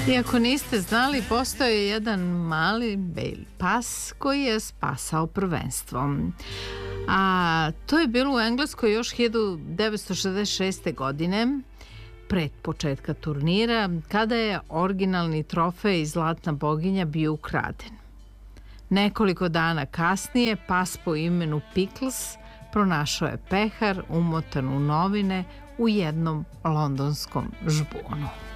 Iako niste znali, postoje jedan mali beli pas koji je spasao prvenstvo. A to je bilo u Engleskoj još 1966. godine, pred početka turnira, kada je originalni trofej Zlatna boginja bio ukraden. Nekoliko dana kasnije pas po imenu Pickles pronašao je pehar umotan u novine u jednom londonskom žbunu.